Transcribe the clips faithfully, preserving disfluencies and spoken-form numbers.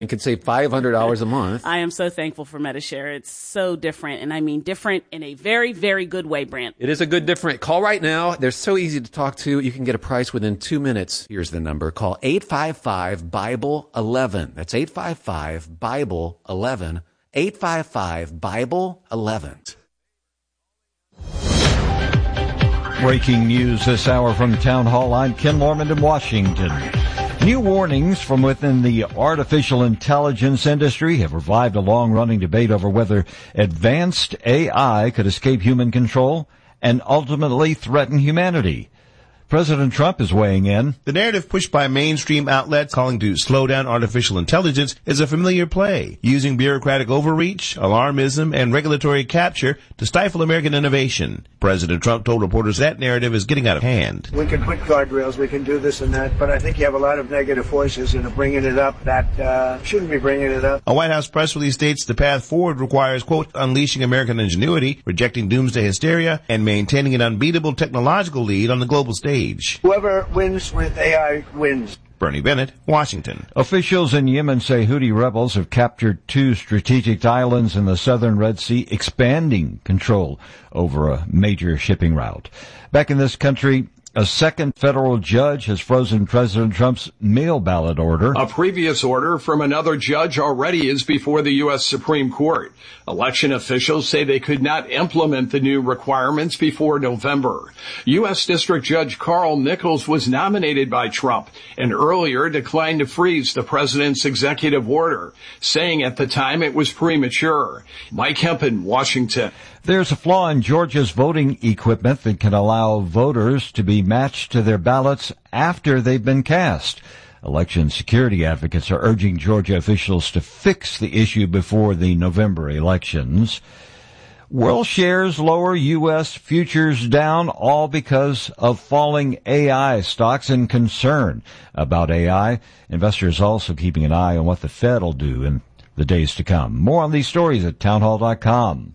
and can save five hundred dollars a month. I am so thankful for Medi-Share. It's so different, and I mean different in a very, very good way, Brant. It is a good different. Call right now. They're so easy to talk to. You can get a price within two minutes. Here's the number. Call eight five five, Bible eleven. That's eight five five, Bible eleven. eight five five, Bible eleven. Breaking news this hour from Town Hall. I'm Ken Lorman in Washington. New warnings from within the artificial intelligence industry have revived a long-running debate over whether advanced A I could escape human control and ultimately threaten humanity. President Trump is weighing in. The narrative pushed by mainstream outlets calling to slow down artificial intelligence is a familiar play, using bureaucratic overreach, alarmism, and regulatory capture to stifle American innovation. President Trump told reporters that narrative is getting out of hand. We can put guardrails, we can do this and that, but I think you have a lot of negative voices that are bringing it up that uh, shouldn't be bringing it up. A White House press release states the path forward requires, quote, unleashing American ingenuity, rejecting doomsday hysteria, and maintaining an unbeatable technological lead on the global stage. Whoever wins with A I wins. Bernie Bennett, Washington. Officials in Yemen say Houthi rebels have captured two strategic islands in the southern Red Sea, expanding control over a major shipping route. Back in this country, a second federal judge has frozen President Trump's mail ballot order. A previous order from another judge already is before the U S Supreme Court. Election officials say they could not implement the new requirements before November. U S District Judge Carl Nichols was nominated by Trump and earlier declined to freeze the president's executive order, saying at the time it was premature. Mike Hempen, Washington. There's a flaw in Georgia's voting equipment that can allow voters to be matched to their ballots after they've been cast. Election security advocates are urging Georgia officials to fix the issue before the November elections. World shares lower, U S futures down, all because of falling A I stocks and concern about A I. Investors also keeping an eye on what the Fed will do in the days to come. More on these stories at townhall dot com.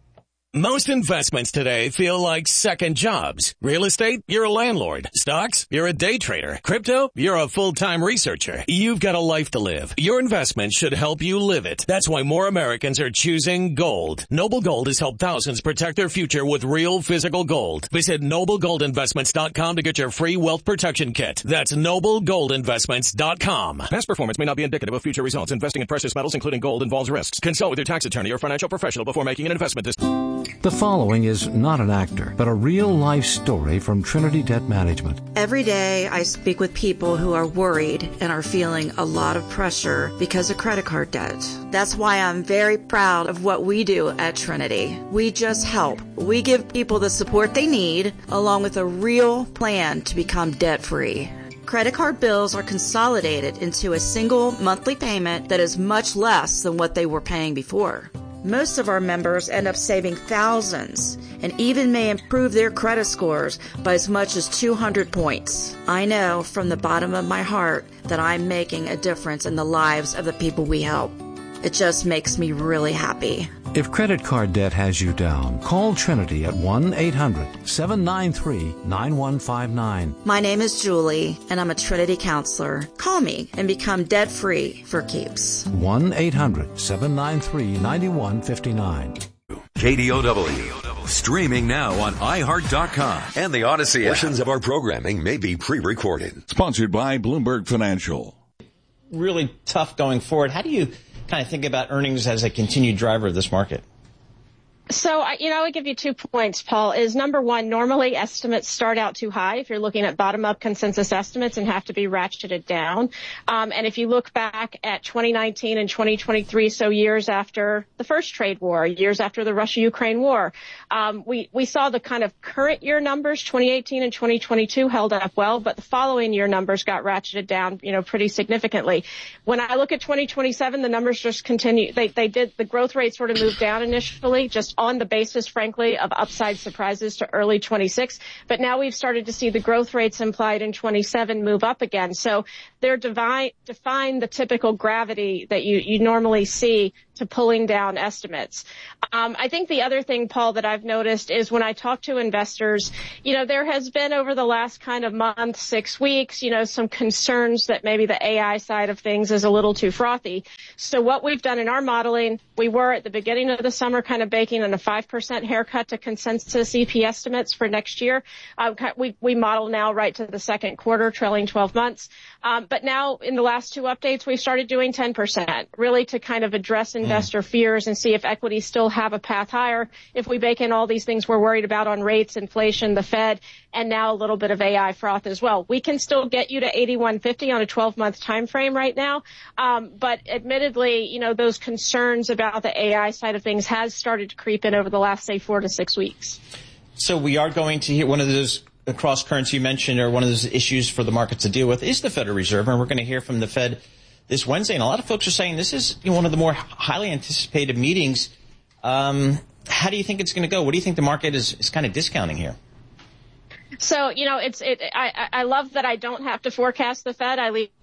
Most investments today feel like second jobs. Real estate, you're a landlord. Stocks, you're a day trader. Crypto, you're a full-time researcher. You've got a life to live. Your investment should help you live it. That's why more Americans are choosing gold. Noble Gold has helped thousands protect their future with real physical gold. Visit noble gold investments dot com to get your free wealth protection kit. That's noble gold investments dot com. Past performance may not be indicative of future results. Investing in precious metals, including gold, involves risks. Consult with your tax attorney or financial professional before making an investment decision. The following is not an actor, but a real-life story from Trinity Debt Management. Every day I speak with people who are worried and are feeling a lot of pressure because of credit card debt. That's why I'm very proud of what we do at Trinity. We just help. We give people the support they need, along with a real plan to become debt-free. Credit card bills are consolidated into a single monthly payment that is much less than what they were paying before. Most of our members end up saving thousands and even may improve their credit scores by as much as two hundred points. I know from the bottom of my heart that I'm making a difference in the lives of the people we help. It just makes me really happy. If credit card debt has you down, call Trinity at one eight hundred seven nine three nine one five nine. My name is Julie, and I'm a Trinity counselor. Call me and become debt-free for keeps. one eight hundred seven nine three nine one five nine. K D O W. Streaming now on i heart dot com and the Odyssey app. Portions of our programming may be pre-recorded. Sponsored by Bloomberg Financial. Really tough going forward. How do you kind of think about earnings as a continued driver of this market? So, you know, I would give you two points, Paul, is number one, normally estimates start out too high if you're looking at bottom-up consensus estimates and have to be ratcheted down. Um, and if you look back at twenty nineteen and twenty twenty-three, so years after the first trade war, years after the Russia-Ukraine war, um, we, we saw the kind of current year numbers, twenty eighteen and twenty twenty-two held up well, but the following year numbers got ratcheted down, you know, pretty significantly. When I look at twenty twenty-seven, the numbers just continue. They, they did, the growth rate sort of moved down initially, just on the basis, frankly, of upside surprises to early twenty-six. But now we've started to see the growth rates implied in twenty-seven move up again. So they're divine, define the typical gravity that you, you normally see to pulling down estimates. Um, I think the other thing, Paul, that I've noticed is when I talk to investors, you know, there has been over the last kind of month, six weeks, you know, some concerns that maybe the A I side of things is a little too frothy. So what we've done in our modeling, we were at the beginning of the summer kind of baking in a five percent haircut to consensus E P estimates for next year. Uh, we, we model now right to the second quarter, trailing twelve months. Um, but now in the last two updates, we've started doing ten percent, really to kind of address investor mm. fears and see if equities still have a path higher. If we bake in all these things we're worried about on rates, inflation, the Fed, and now a little bit of A I froth as well. We can still get you to eighty-one fifty on a twelve month time frame right now. Um, but admittedly, you know, those concerns about the A I side of things has started to creep in over the last, say, four to six weeks. So we are going to hear one of those cross currents you mentioned, or one of those issues for the market to deal with, is the Federal Reserve. And we're going to hear from the Fed this Wednesday. And a lot of folks are saying this is, you know, one of the more highly anticipated meetings. Um, how do you think it's going to go? What do you think the market is, is kind of discounting here? So, you know, it's it. I, I love that I don't have to forecast the Fed. I leave.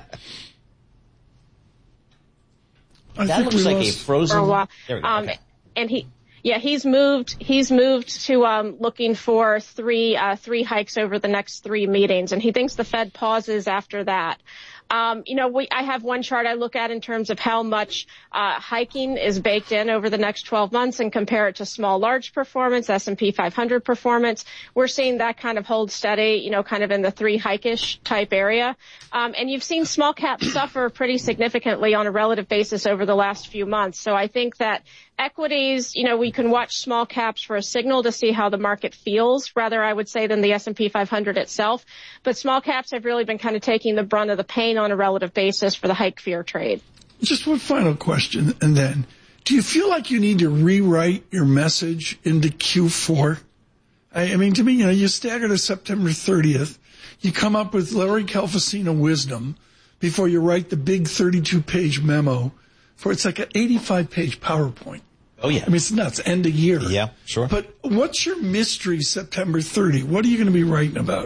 That looks like a frozen. For a while. There we go. Um, okay. And he, yeah, he's moved. He's moved to um, looking for three uh, three hikes over the next three meetings, and he thinks the Fed pauses after that. Um, you know, we, I have one chart I look at in terms of how much uh, hiking is baked in over the next twelve months and compare it to small, large performance, S and P five hundred performance. We're seeing that kind of hold steady, you know, kind of in the three hike-ish type area. Um, and you've seen small caps suffer pretty significantly on a relative basis over the last few months. So I think that equities, you know, we can watch small caps for a signal to see how the market feels, rather, I would say, than the S and P five hundred itself. But small caps have really been kind of taking the brunt of the pain on a relative basis for the hike fear trade. Just one final question, and then, do you feel like you need to rewrite your message into Q four? I, I mean, to me, you know, you stagger to September thirtieth, you come up with Larry Calfacino wisdom before you write the big thirty-two page memo for, it's like an eighty-five page PowerPoint. Oh, yeah. I mean, it's nuts. End of year. Yeah, sure. But what's your mystery September thirtieth? What are you going to be writing about?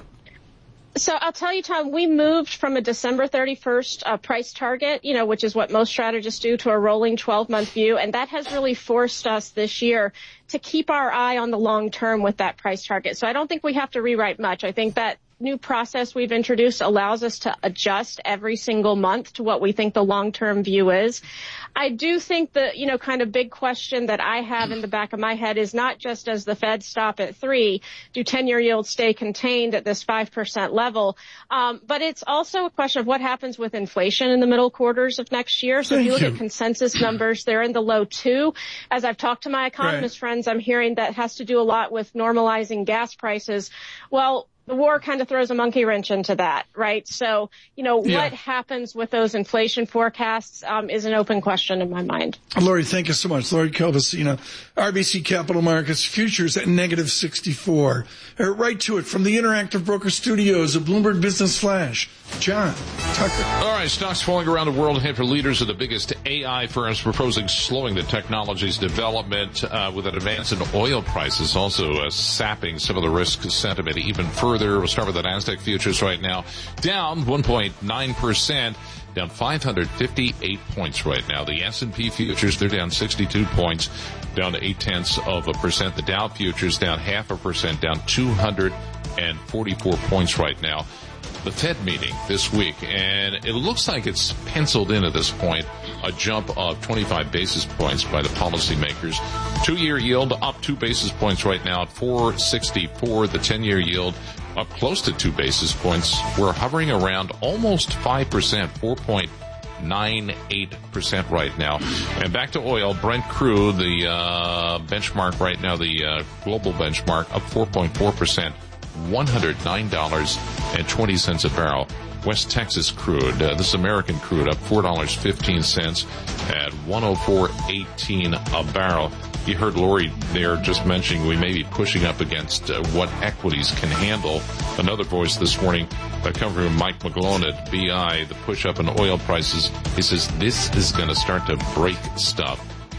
So I'll tell you, Tom, we moved from a December thirty-first uh, price target, you know, which is what most strategists do, to a rolling twelve month view. And that has really forced us this year to keep our eye on the long term with that price target. So I don't think we have to rewrite much. I think that new process we've introduced allows us to adjust every single month to what we think the long-term view is. I do think the, you know, kind of big question that I have in the back of my head is not just does the Fed stop at three, do ten-year yields stay contained at this five percent level, um, but it's also a question of what happens with inflation in the middle quarters of next year. So Thank if you look you. at consensus numbers, they're in the low two. As I've talked to my economist Right. friends, I'm hearing that has to do a lot with normalizing gas prices. Well, the war kind of throws a monkey wrench into that, right? So, you know, Yeah. what happens with those inflation forecasts um, is an open question in my mind. Lori, thank you so much. Lori Calvasina, R B C Capital Markets, futures at negative sixty-four. Uh, right to it from the Interactive Broker Studios of Bloomberg Business Flash. John Tucker. All right, stocks falling around the world. After leaders of the biggest A I firms proposing slowing the technology's development uh, with an advance in oil prices, also uh, sapping some of the risk sentiment even further. We'll start with the NASDAQ futures right now, down one point nine percent, down five hundred fifty-eight points right now. The S and P futures, they're down sixty-two points, down to eight tenths of a percent. The Dow futures down half a percent, down two hundred forty-four points right now. The Fed meeting this week, and it looks like it's penciled in at this point, a jump of twenty-five basis points by the policymakers. Two-year yield up two basis points right now at four sixty-four. The ten-year yield up close to two basis points. We're hovering around almost five percent, four point nine eight percent right now. And back to oil, Brent crude, the uh, benchmark right now, the uh, global benchmark, up four point four percent. one hundred nine dollars and twenty cents a barrel. West Texas crude, uh, this American crude, up four dollars and fifteen cents at one oh four eighteen a barrel. You heard Lori there just mentioning we may be pushing up against uh, what equities can handle. Another voice this morning uh, coming from Mike McGlone at B I, the push up in oil prices. He says this is going to start to break stuff.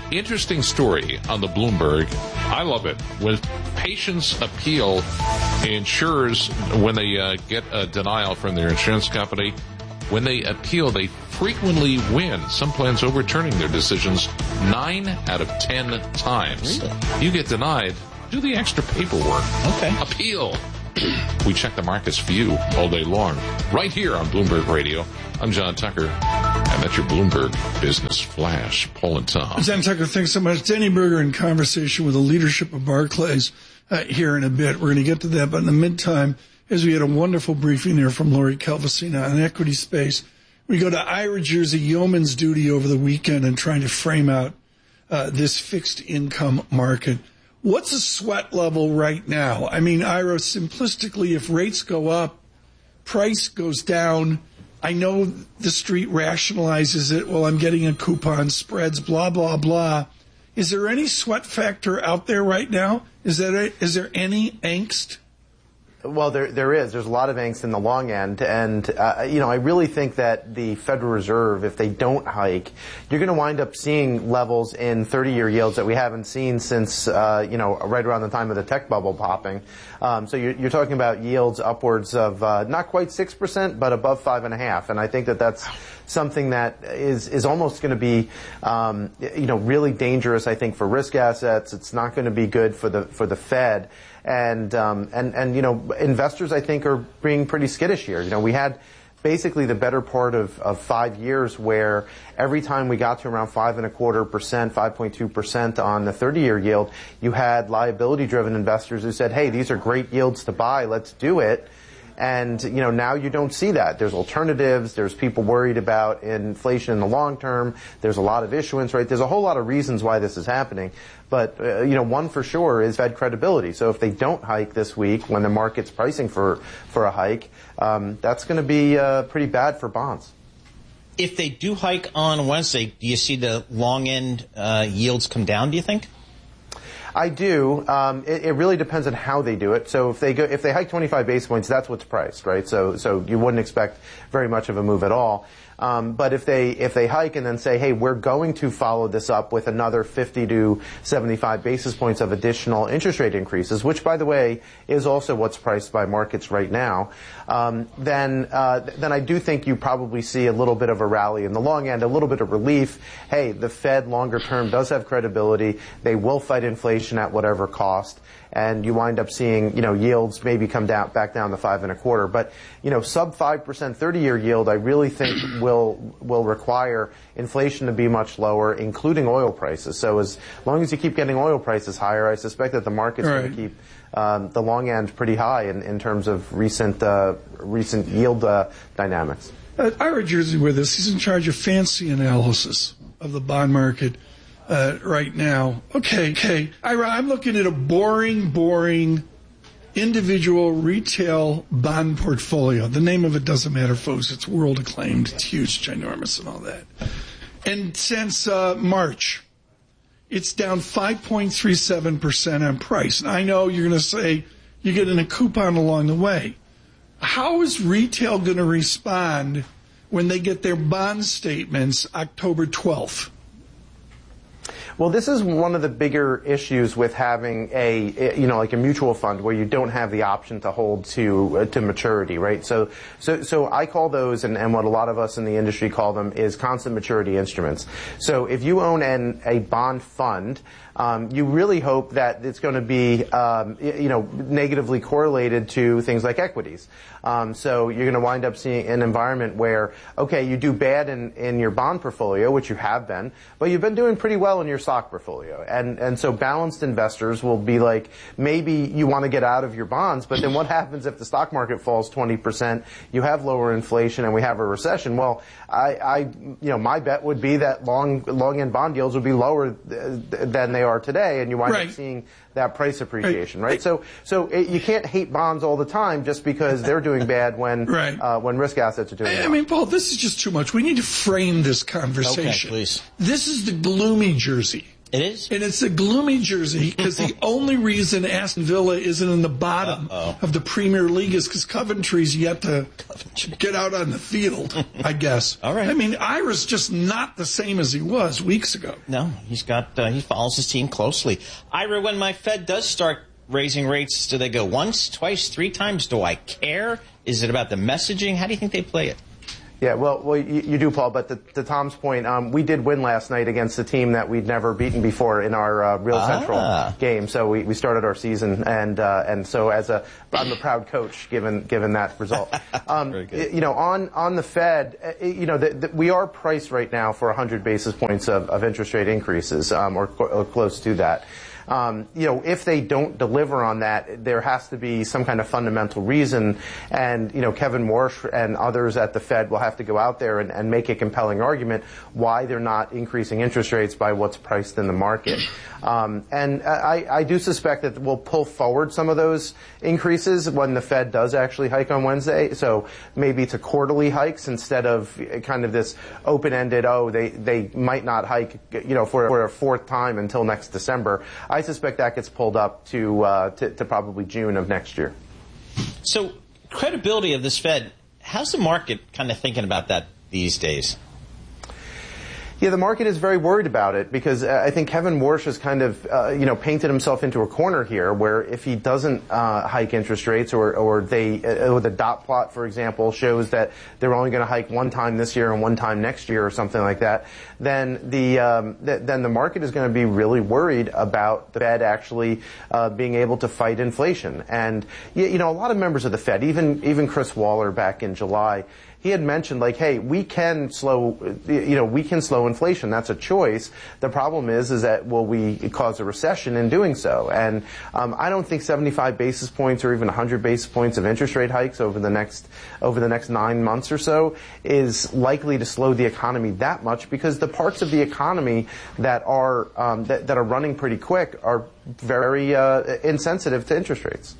Interesting story on the Bloomberg. I love it. When patients appeal, insurers, when they uh, get a denial from their insurance company, when they appeal, they frequently win. Some plans overturning their decisions nine out of ten times. Really? You get denied, do the extra paperwork. Okay. Appeal. We check the markets for you all day long, right here on Bloomberg Radio. I'm John Tucker, and that's your Bloomberg Business Flash. Paul and Tom. John Tucker, thanks so much. Danny Berger in conversation with the leadership of Barclays uh, here in a bit. We're going to get to that, but in the meantime, as we had a wonderful briefing there from Lori Calvasina on equity space, we go to Ira Jersey, yeoman's duty over the weekend and trying to frame out uh, this fixed income market. What's the sweat level right now? I mean, Ira, simplistically, if rates go up, price goes down. I know the street rationalizes it. Well, I'm getting a coupon, spreads, blah, blah, blah. Is there any sweat factor out there right now? Is there, a, is there any angst? Well, there there is. There's a lot of angst in the long end. And, uh, you know, I really think that the Federal Reserve, if they don't hike, you're going to wind up seeing levels in thirty-year yields that we haven't seen since, uh, you know, right around the time of the tech bubble popping. Um, so you're, you're talking about yields upwards of uh, not quite six percent, but above five point five. And I think that that's something that is, is almost going to be, um, you know, really dangerous, I think, for risk assets. It's not going to be good for the for the Fed. And, um, and, and, you know, investors, I think, are being pretty skittish here. You know, we had basically the better part of, of five years where every time we got to around five and a quarter percent, five point two percent on the thirty-year yield, you had liability-driven investors who said, hey, these are great yields to buy, let's do it. And, you know, now you don't see that. There's alternatives. There's people worried about inflation in the long term. There's a lot of issuance, right? There's a whole lot of reasons why this is happening. But, uh, you know, one for sure is Fed credibility. So if they don't hike this week when the market's pricing for, for a hike, um, that's going to be uh, pretty bad for bonds. If they do hike on Wednesday, do you see the long end uh, yields come down, do you think? I do. Um, it, it really depends on how they do it. So if they go, if they hike twenty-five basis points, that's what's priced, right? So, so you wouldn't expect very much of a move at all. Um, but if they if they hike and then say, hey, we're going to follow this up with another fifty to seventy-five basis points of additional interest rate increases, which, by the way, is also what's priced by markets right now, um, then uh, then I do think you probably see a little bit of a rally in the long end, a little bit of relief. Hey, the Fed longer term does have credibility. They will fight inflation at whatever cost. And you wind up seeing, you know, yields maybe come down, back down to five and a quarter. But, you know, sub five percent thirty-year yield, I really think will will require inflation to be much lower, including oil prices. So as long as you keep getting oil prices higher, I suspect that the market's right. going to keep um, the long end pretty high in, in terms of recent uh, recent yield uh, dynamics. Uh, Ira Jersey with us. He's in charge of fancy analysis of the bond market. Uh, right now. Okay, okay. Ira, I'm looking at a boring, boring individual retail bond portfolio. The name of it doesn't matter, folks. It's world acclaimed. It's huge, ginormous, and all that. And since uh, March, it's down five point three seven percent on price. And I know you're going to say you're getting a coupon along the way. How is retail going to respond when they get their bond statements October twelfth? Well, this is one of the bigger issues with having a, you know, like a mutual fund where you don't have the option to hold to uh, to maturity, right? So, so, so I call those, and, and what a lot of us in the industry call them, is constant maturity instruments. So, if you own an, a bond fund, um, you really hope that it's going to be, um, you know, negatively correlated to things like equities. Um, so, you're going to wind up seeing an environment where, okay, you do bad in in your bond portfolio, which you have been, but you've been doing pretty well in your stock portfolio. And and so balanced investors will be like, maybe you want to get out of your bonds, but then what happens if the stock market falls twenty percent, you have lower inflation, and we have a recession? Well, I, I you know, my bet would be that long long end bond yields would be lower th- than they are today, and you wind right. up seeing that price appreciation, right? right? So so it, you can't hate bonds all the time just because they're doing bad when right. uh, when risk assets are doing bad. I mean, Paul, this is just too much. We need to frame this conversation. Okay, please. This is the gloomy Jersey. It is? And it's a gloomy jersey because the only reason Aston Villa isn't in the bottom Uh-oh. of the Premier League is because Coventry's yet to Coventry. get out on the field, I guess. All right. I mean, Ira's just not the same as he was weeks ago. No, he's got, uh, he follows his team closely. Ira, when my Fed does start raising rates, do they go once, twice, three times? Do I care? Is it about the messaging? How do you think they play it? Yeah, well, well, you, you do, Paul. But to, to Tom's point, um, we did win last night against a team that we'd never beaten before in our uh, Real ah. Central game. So we, we started our season, and uh, and so as a I'm a proud coach given given that result. Um, Very good. You know, on on the Fed, you know, the, the, we are priced right now for one hundred basis points of, of interest rate increases, um, or, or close to that. Um, you know, if they don't deliver on that, there has to be some kind of fundamental reason. And, you know, Kevin Warsh and others at the Fed will have to go out there and, and make a compelling argument why they're not increasing interest rates by what's priced in the market. Um, and I, I do suspect that we'll pull forward some of those increases when the Fed does actually hike on Wednesday. So maybe to quarterly hikes instead of kind of this open-ended, oh, they, they might not hike, you know, for, for a fourth time until next December. I suspect that gets pulled up to, uh, to, to probably June of next year. So credibility of this Fed, how's the market kind of thinking about that these days? Yeah, the market is very worried about it because uh, I think Kevin Warsh has kind of, uh, you know, painted himself into a corner here where if he doesn't uh, hike interest rates or, or they, uh, or the dot plot, for example, shows that they're only going to hike one time this year and one time next year or something like that, then the, um, th- then the market is going to be really worried about the Fed actually uh, being able to fight inflation. And, you know, a lot of members of the Fed, even, even Chris Waller back in July, he had mentioned, like, hey, we can slow, you know, we can slow inflation. That's a choice. The problem is, is that will we cause a recession in doing so? And um, I don't think seventy-five basis points or even one hundred basis points of interest rate hikes over the next over the next nine months or so is likely to slow the economy that much because the parts of the economy that are um, that, that are running pretty quick are very uh, insensitive to interest rates.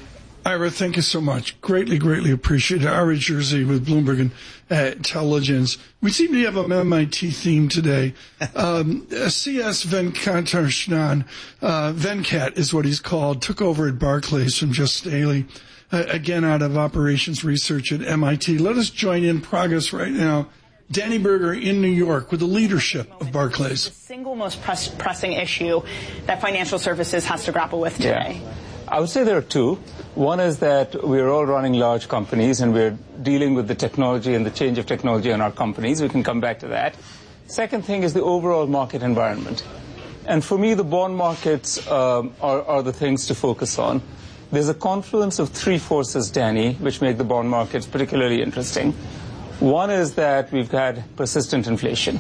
Ira, thank you so much. Greatly, greatly appreciate it. Ira Jersey with Bloomberg and uh, Intelligence. We seem to have an M I T theme today. Um, C S Venkatarshnan, uh, Venkat is what he's called, took over at Barclays from Just Staley, uh, again out of operations research at M I T. Let us join in progress right now. Danny Berger in New York with the leadership of Barclays. The single most press- pressing issue that financial services has to grapple with today. Yeah. I would say there are two. One is that we're all running large companies and we're dealing with the technology and the change of technology in our companies. We can come back to that. Second thing is the overall market environment. And for me, the bond markets um, are, are the things to focus on. There's a confluence of three forces, Danny, which make the bond markets particularly interesting. One is that we've had persistent inflation.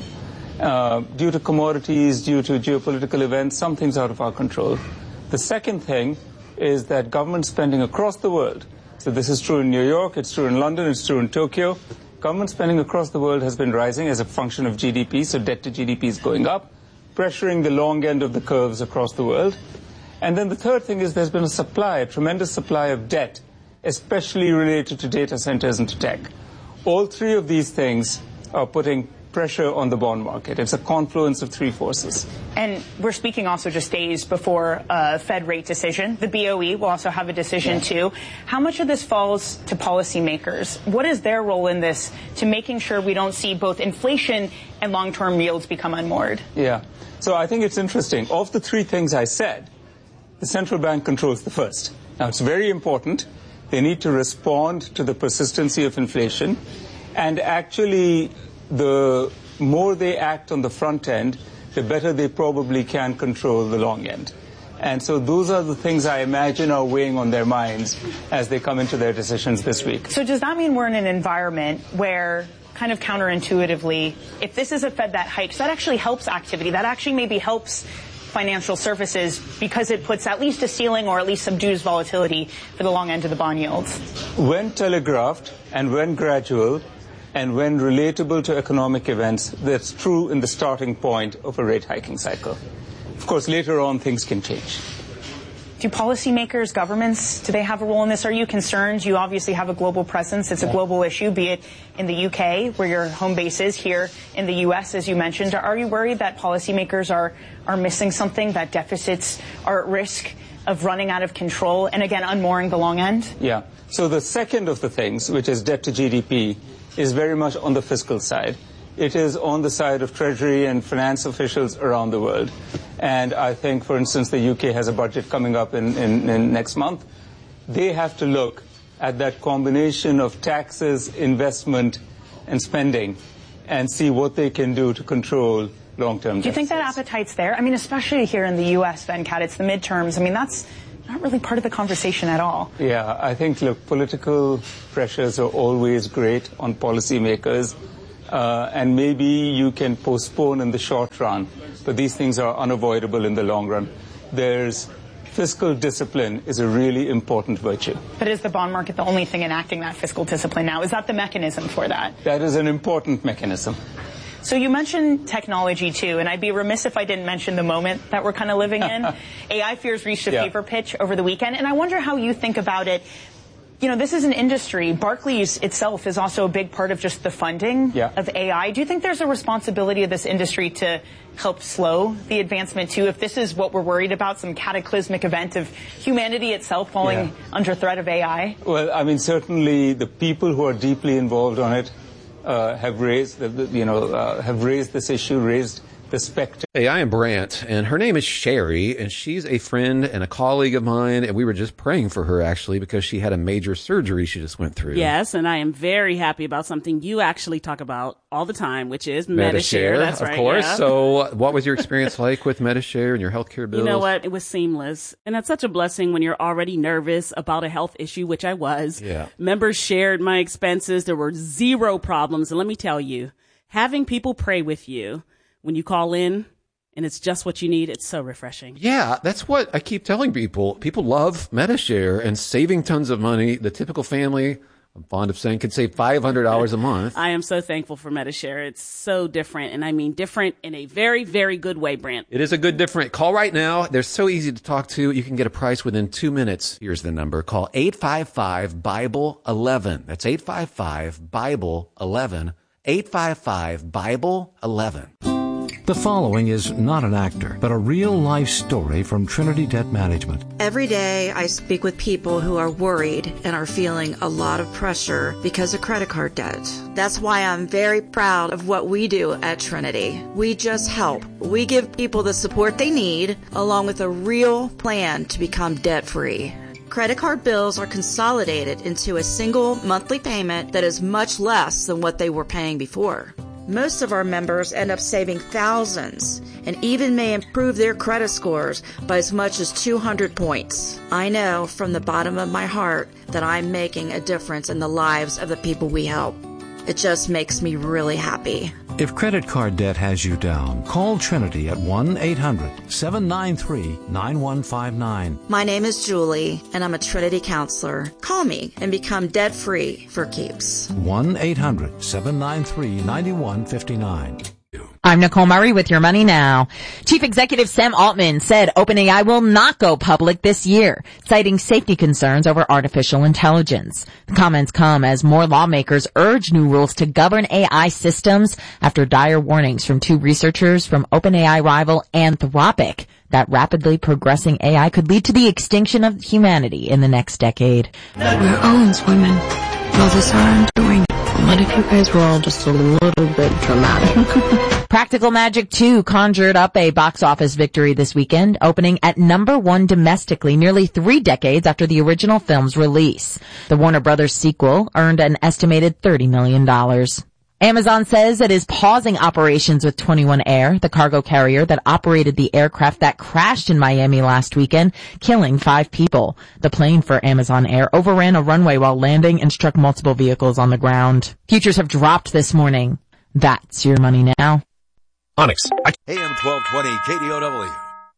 Uh, due to commodities, due to geopolitical events, some things out of our control. The second thing is that government spending across the world, so this is true in New York, it's true in London, it's true in Tokyo, government spending across the world has been rising as a function of G D P, so debt to G D P is going up, pressuring the long end of the curves across the world. And then the third thing is there's been a supply, a tremendous supply of debt, especially related to data centers and to tech. All three of these things are putting pressure on the bond market. It's a confluence of three forces. And we're speaking also just days before a Fed rate decision. The B O E will also have a decision, yeah. too. How much of this falls to policymakers? What is their role in this to making sure we don't see both inflation and long-term yields become unmoored? Yeah. So I think it's interesting. Of the three things I said, the central bank controls the first. Now, it's very important. They need to respond to the persistency of inflation. And actually, the more they act on the front end, the better they probably can control the long end. And so those are the things I imagine are weighing on their minds as they come into their decisions this week. So does that mean we're in an environment where, kind of counterintuitively, if this is a Fed that hikes, that actually helps activity, that actually maybe helps financial services because it puts at least a ceiling or at least subdues volatility for the long end of the bond yields? When telegraphed and when gradual, and when relatable to economic events, that's true in the starting point of a rate hiking cycle. Of course, later on, things can change. do policymakers, governments, do they have a role in this? Are you concerned? You obviously have a global presence. It's a global issue, be it in the U K, where your home base is, here in the U S, as you mentioned. Are you worried that policymakers are, are missing something, that deficits are at risk of running out of control, and again, unmooring the long end? Yeah. So the second of the things, which is debt to G D P, is very much on the fiscal side. It is on the side of Treasury and finance officials around the world. And I think, for instance, the U K has a budget coming up in, in, in next month. They have to look at that combination of taxes, investment, and spending and see what they can do to control long-term deficits. Do you think that appetite's there? I mean, especially here in the U S, Venkat, it's the midterms. I mean, that's not really part of the conversation at all. Yeah, I think, look, political pressures are always great on policymakers. Uh, and maybe you can postpone in the short run, but these things are unavoidable in the long run. There's fiscal discipline is a really important virtue. But is the bond market the only thing enacting that fiscal discipline now? Is that the mechanism for that? That is an important mechanism. So you mentioned technology, too, and I'd be remiss if I didn't mention the moment that we're kind of living in. A I fears reached a yeah. fever pitch over the weekend, and I wonder how you think about it. You know, this is an industry. Barclays itself is also a big part of just the funding yeah. of A I. Do you think there's a responsibility of this industry to help slow the advancement, too? If this is what we're worried about, some cataclysmic event of humanity itself falling yeah. under threat of A I? Well, I mean, certainly the people who are deeply involved on it uh, have raised, the, the, you know, uh, have raised this issue, raised the specter. Hey, I am Brant, and her name is Sherry, and she's a friend and a colleague of mine, and we were just praying for her, actually, because she had a major surgery she just went through. Yes, and I am very happy about something you actually talk about all the time, which is MediShare. MediShare. That's of right, course. yeah. So what was your experience like with MediShare and your healthcare bills? You know what? It was seamless. And that's such a blessing when you're already nervous about a health issue, which I was. Yeah. Members shared my expenses. There were zero problems. And let me tell you, having people pray with you when you call in, and it's just what you need, it's so refreshing. Yeah, that's what I keep telling people. People love MediShare and saving tons of money. The typical family, I'm fond of saying, could save five hundred dollars a month. I am so thankful for MediShare. It's so different, and I mean different in a very, very good way, Brant. It is a good different. Call right now. They're so easy to talk to. You can get a price within two minutes. Here's the number. Call eight five five, Bible eleven. That's eight five five, Bible eleven. eight five five, Bible eleven. The following is not an actor, but a real-life story from Trinity Debt Management. Every day I speak with people who are worried and are feeling a lot of pressure because of credit card debt. That's why I'm very proud of what we do at Trinity. We just help. We give people the support they need, along with a real plan to become debt-free. Credit card bills are consolidated into a single monthly payment that is much less than what they were paying before. Most of our members end up saving thousands and even may improve their credit scores by as much as two hundred points. I know from the bottom of my heart that I'm making a difference in the lives of the people we help. It just makes me really happy. If credit card debt has you down, call Trinity at one eight hundred, seven nine three, nine one five nine. My name is Julie, and I'm a Trinity counselor. Call me and become debt-free for keeps. one eight hundred, seven nine three, nine one five nine. I'm Nicole Murray with Your Money Now. Chief Executive Sam Altman said OpenAI will not go public this year, citing safety concerns over artificial intelligence. The comments come as more lawmakers urge new rules to govern A I systems after dire warnings from two researchers from OpenAI rival Anthropic that rapidly progressing A I could lead to the extinction of humanity in the next decade. We're owns women. Well, this is how I'm doing. What if you guys were all just a little bit dramatic? Practical Magic two conjured up a box office victory this weekend, opening at number one domestically nearly three decades after the original film's release. The Warner Brothers sequel earned an estimated thirty million dollars. Amazon says it is pausing operations with twenty-one Air, the cargo carrier that operated the aircraft that crashed in Miami last weekend, killing five people. The plane for Amazon Air overran a runway while landing and struck multiple vehicles on the ground. Futures have dropped this morning. That's Your Money Now. Onyx. A M twelve twenty K D O W.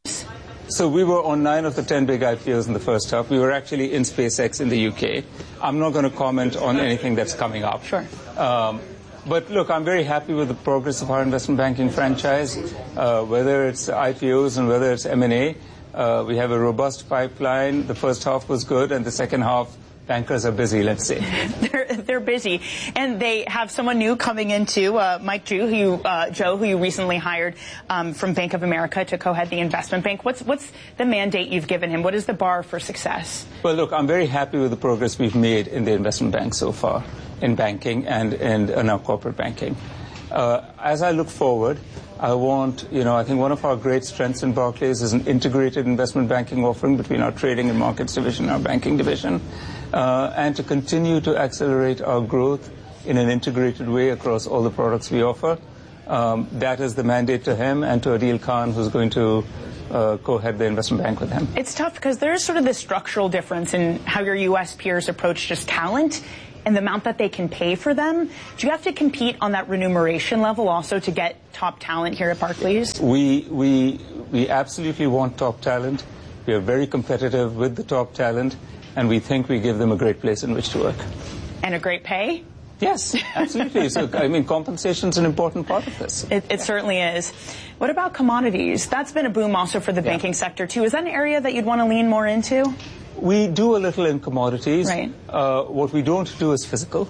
So we were on nine of the ten big I P Os in the first half. We were actually in SpaceX in the U K. I'm not going to comment on anything that's coming up. Sure. Um, But look, I'm very happy with the progress of our investment banking franchise, uh, whether it's I P Os and whether it's M and A. Uh, we have a robust pipeline. The first half was good, and the second half, bankers are busy, let's say. they're, they're busy. And they have someone new coming into, uh, Mike Joe, who you, uh, Joe, who you recently hired um, from Bank of America to co-head the investment bank. What's, what's the mandate you've given him? What is the bar for success? Well, look, I'm very happy with the progress we've made in the investment bank so far, in banking and, and in our corporate banking. Uh, as I look forward, I want, you know, I think one of our great strengths in Barclays is an integrated investment banking offering between our trading and markets division and our banking division, uh, and to continue to accelerate our growth in an integrated way across all the products we offer. Um, that is the mandate to him and to Adil Khan, who's going to uh, co-head the investment bank with him. It's tough because there's sort of this structural difference in how your U S peers approach just talent and the amount that they can pay for them. Do you have to compete on that remuneration level also to get top talent here at Barclays? We, we, we absolutely want top talent. We are very competitive with the top talent, and we think we give them a great place in which to work. And a great pay? Yes, absolutely. So, I mean, compensation is an important part of this. It, it certainly is. What about commodities? That's been a boom also for the yeah. banking sector, too. Is that an area that you'd want to lean more into? We do a little in commodities. Right. Uh, what we don't do is physical.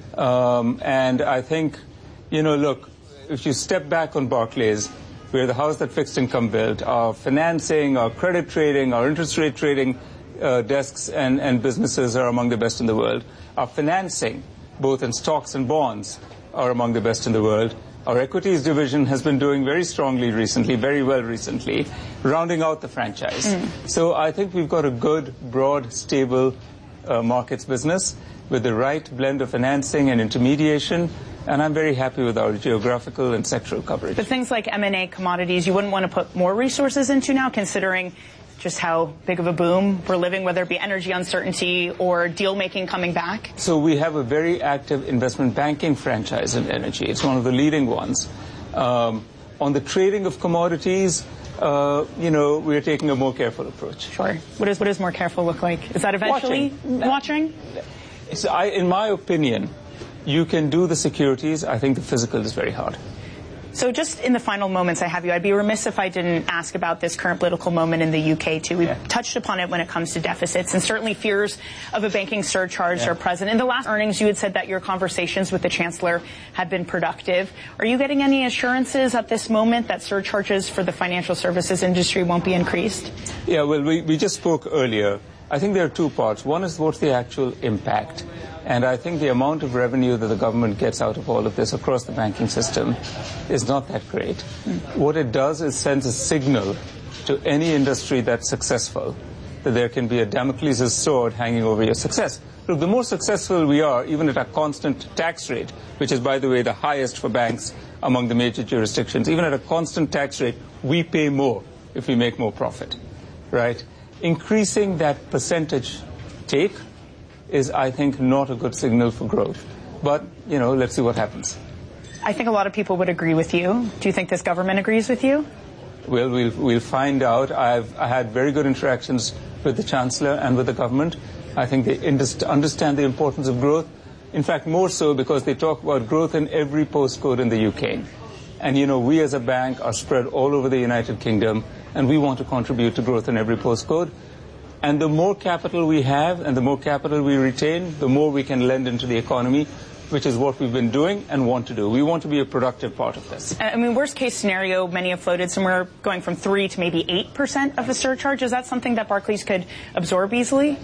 Um, and I think, you know, look, if you step back on Barclays, we're the house that fixed income built. Our financing, our credit trading, our interest rate trading uh, desks and, and businesses are among the best in the world. Our financing, both in stocks and bonds, are among the best in the world. Our equities division has been doing very strongly recently, very well recently, rounding out the franchise. Mm. So I think we've got a good, broad, stable uh, markets business with the right blend of financing and intermediation, and I'm very happy with our geographical and sectoral coverage. But things like M and A commodities, you wouldn't want to put more resources into now, considering just how big of a boom we're living, whether it be energy uncertainty or deal-making coming back? So we have a very active investment banking franchise in energy. It's one of the leading ones. Um, on the trading of commodities, uh, you know, we're taking a more careful approach. Sure. What, is, what does more careful look like? Is that eventually watching? watching? So I, in my opinion, you can do the securities. I think the physical is very hard. So just in the final moments I have you, I'd be remiss if I didn't ask about this current political moment in the U K, too. We've yeah. touched upon it when it comes to deficits, and certainly fears of a banking surcharge yeah. are present. In the last earnings, you had said that your conversations with the Chancellor had been productive. Are you getting any assurances at this moment that surcharges for the financial services industry won't be increased? Yeah, well, we, we just spoke earlier. I think there are two parts. One is what's the actual impact. And I think the amount of revenue that the government gets out of all of this across the banking system is not that great. Mm. What it does is sends a signal to any industry that's successful that there can be a Damocles' sword hanging over your success. Look, the more successful we are, even at a constant tax rate, which is, by the way, the highest for banks among the major jurisdictions, even at a constant tax rate, we pay more if we make more profit, right? Increasing that percentage take is, I think, not a good signal for growth. But, you know, let's see what happens. I think a lot of people would agree with you. Do you think this government agrees with you? Well, we'll, we'll find out. I've I had very good interactions with the Chancellor and with the government. I think they understand the importance of growth. In fact, more so because they talk about growth in every postcode in the U K. And, you know, we as a bank are spread all over the United Kingdom, and we want to contribute to growth in every postcode. And the more capital we have and the more capital we retain, the more we can lend into the economy, which is what we've been doing and want to do. We want to be a productive part of this. I mean, worst case scenario, many have floated somewhere going from three to maybe eight percent of a surcharge. Is that something that Barclays could absorb easily?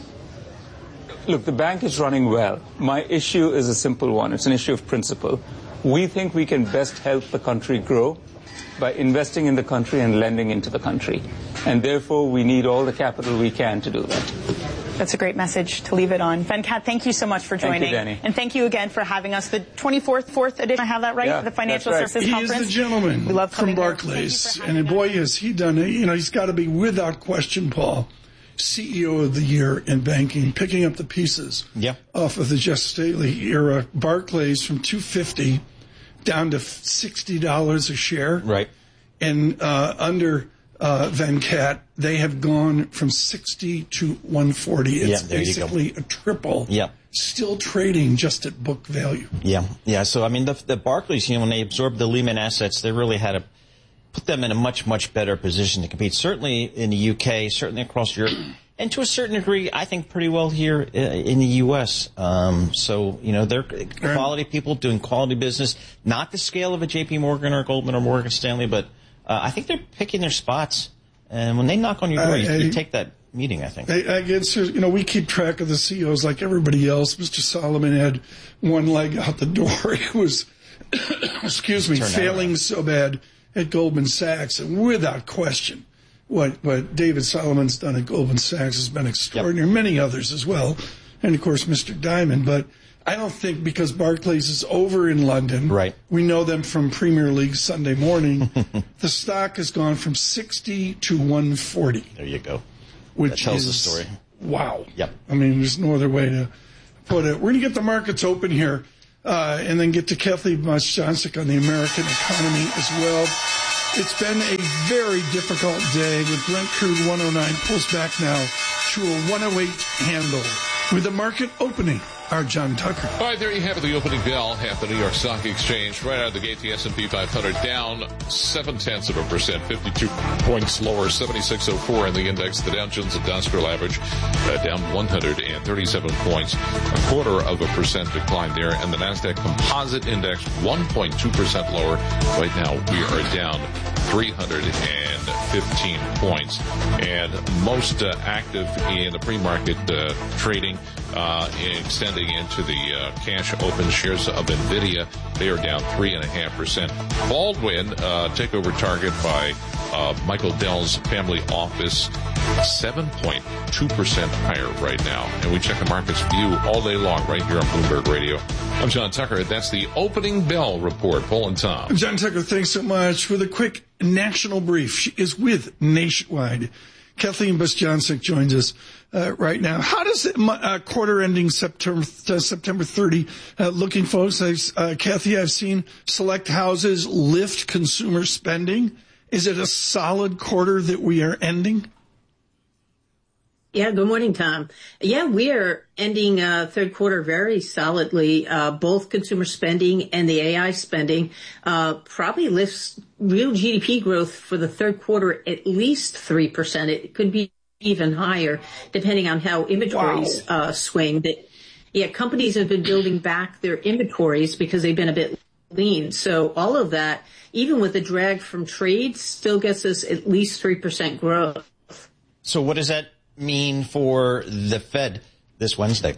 Look, the bank is running well. My issue is a simple one. It's an issue of principle. We think we can best help the country grow by investing in the country and lending into the country. And therefore, we need all the capital we can to do that. That's a great message to leave it on. Venkat, thank you so much for joining. Thank you, Danny. And thank you again for having us. The twenty-fourth, fourth edition, I have that right? Yeah, the Financial right. Services he Conference. He is the gentleman we love from Barclays. And boy, has he done it. You know, he's got to be, without question, Paul, C E O of the year in banking, picking up the pieces yeah. off of the Jeff Staley era. Barclays from two hundred fifty dollars down to sixty dollars a share. Right. And uh, under uh, Venkat, they have gone from sixty to one hundred forty. It's yeah, basically a triple. Yeah. Still trading just at book value. Yeah, yeah. So, I mean, the, the Barclays, you know, when they absorbed the Lehman assets, they really had a put them in a much, much better position to compete, certainly in the U K, certainly across Europe, and to a certain degree, I think pretty well here in the U S. Um, so, you know, they're quality people doing quality business, not the scale of a J P Morgan or Goldman or Morgan Stanley, but uh, I think they're picking their spots. And when they knock on your door, you, you take that meeting, I think. I, I guess, you know, we keep track of the C E Os like everybody else. Mister Solomon had one leg out the door. He was, excuse me, failing so bad at Goldman Sachs, and without question, what what David Solomon's done at Goldman Sachs has been extraordinary. Yep. Many others as well, and of course Mister Diamond. But I don't think because Barclays is over in London, right? We know them from Premier League Sunday morning. The stock has gone from sixty to one forty. There you go. Which that tells is, the story. Wow. Yep. I mean, there's no other way to put it. We're going to get the markets open here, uh, and then get to Kathleen Bostjancic on the American economy as well. It's been a very difficult day with Brent crude one oh nine, pulls back now to a one oh eight handle. With the market opening, our John Tucker. All right, there you have it, the opening bell at the New York Stock Exchange. Right out of the gate, the S and P five hundred down seven-tenths of a percent, fifty-two points lower, seventy-six oh four in the index. The Dow Jones Industrial Average uh, down one hundred thirty-seven points, a quarter of a percent decline there. And the NASDAQ Composite Index one point two percent lower. Right now, we are down three hundred fifteen points. And most uh, active in the pre-market uh, trading, uh, extending into the uh, cash open shares of NVIDIA. They are down three point five percent. Baldwin, uh, takeover target by uh, Michael Dell's family office, seven point two percent higher right now. And we check the market's view all day long right here on Bloomberg Radio. I'm John Tucker. That's the opening bell report. Paul and Tom. John Tucker, thanks so much. With a quick national brief, she is with Nationwide. Kathleen Bostjancic joins us uh, right now. How does it, uh, quarter ending September uh, September thirtieth uh, looking, folks? I've, uh, Kathy, I've seen select houses lift consumer spending. Is it a solid quarter that we are ending? Yeah, good morning, Tom. Yeah, we are ending uh, third quarter very solidly. Uh, both consumer spending and the A I spending uh, probably lifts real G D P growth for the third quarter at least three percent. It could be even higher, depending on how inventories wow. uh, swing. But, yeah, companies have been building back their inventories because they've been a bit lean. So all of that, even with the drag from trade, still gets us at least three percent growth. So what does that mean for the Fed this Wednesday?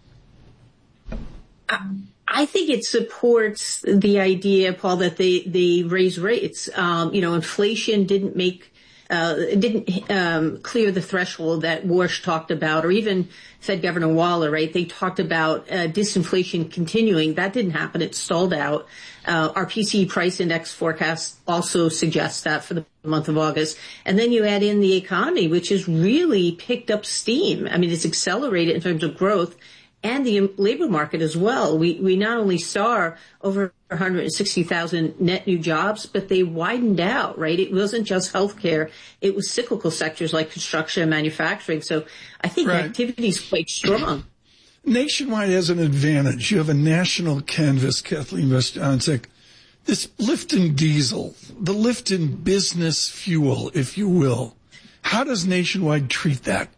I think it supports the idea, Paul, that they, they raise rates. Um, you know, inflation didn't make, uh, didn't, um, clear the threshold that Warsh talked about, or even Fed Governor Waller, right? They talked about, uh, disinflation continuing. That didn't happen. It stalled out. Uh, our P C E price index forecast also suggests that for the month of August. And then you add in the economy, which has really picked up steam. I mean, it's accelerated in terms of growth, and the labor market as well. We we not only saw over one hundred sixty thousand net new jobs, but they widened out, right? It wasn't just healthcare. It was cyclical sectors like construction and manufacturing. So I think right. activity is quite strong. Nationwide has an advantage. You have a national canvas, Kathleen Bostjancic. This Lifton diesel, the Lifton business fuel, if you will. How does Nationwide treat that?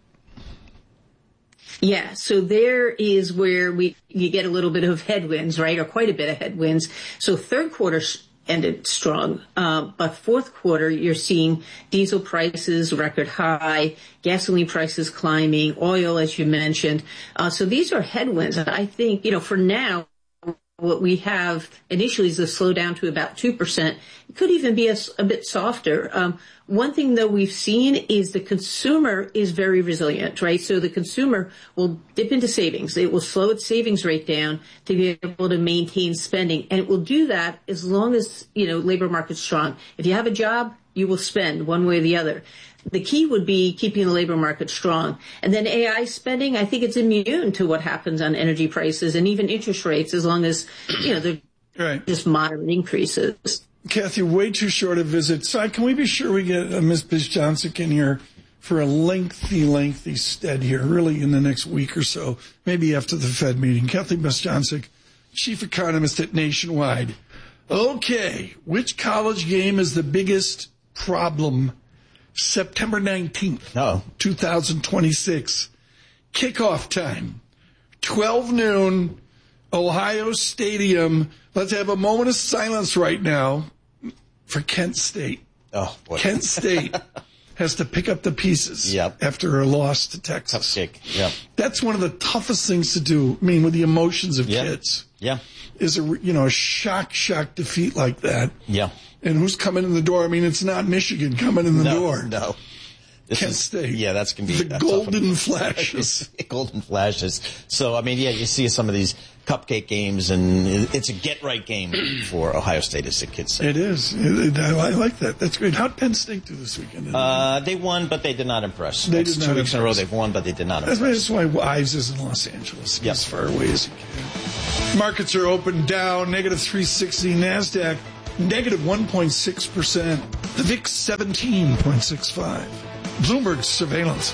Yeah, so there is where we you get a little bit of headwinds, right, or quite a bit of headwinds. So third quarter ended strong, uh, but fourth quarter you're seeing diesel prices record high, gasoline prices climbing, oil, as you mentioned. Uh, so these are headwinds. I think, you know, for now, what we have initially is a slowdown to about two percent. It could even be a, a bit softer. Um, one thing, though, we've seen is the consumer is very resilient, right? So the consumer will dip into savings. It will slow its savings rate down to be able to maintain spending. And it will do that as long as, you know, labor market's strong. If you have a job, you will spend one way or the other. The key would be keeping the labor market strong. And then A I spending, I think it's immune to what happens on energy prices and even interest rates, as long as, you know, they're right. just moderate increases. Kathy, way too short a visit. So can we be sure we get uh, Miz Bostjancic in here for a lengthy, lengthy stead here, really in the next week or so, maybe after the Fed meeting? Kathleen Bostjancic, chief economist at Nationwide. Okay, which college game is the biggest problem? September nineteenth, oh. twenty twenty-six. Kickoff time, twelve noon, Ohio Stadium. Let's have a moment of silence right now for Kent State. Oh, boy. Kent State has to pick up the pieces yep. after a loss to Texas. Tough kick. Yep. That's one of the toughest things to do. I mean, with the emotions of yep. kids. Yeah. Is a, you know, a shock, shock defeat like that. Yeah. And who's coming in the door? I mean, it's not Michigan coming in the no, door. No. This Kent is, State. Yeah, that's going to be the golden flashes. golden flashes. So, I mean, yeah, you see some of these cupcake games, and it's a get-right game for Ohio State, as the kids say. It is. It, it, I like that. That's great. How'd Penn State do this weekend? Uh, they won, but they did not impress. They That's did two not weeks impress. in a row they've won, but they did not That's impress. why, that's why Ives is in Los Angeles. Yep. As far away as you can. Markets are open down, negative three sixty. NASDAQ, negative one point six percent. The V I X, seventeen point six five. Bloomberg surveillance.